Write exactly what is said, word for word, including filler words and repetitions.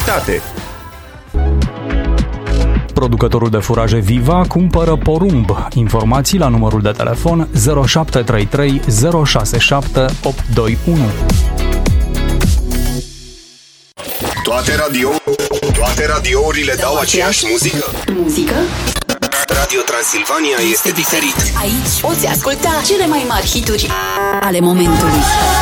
calitate. Producătorul de furaje Viva cumpără porumb. Informații la numărul de telefon zero șapte trei trei zero șase șapte opt doi unu. Toate radio, toate radiourile dau aceeași muzică. Muzică? Radio Transilvania este diferit. Aici poți asculta cele mai mari hituri ale momentului.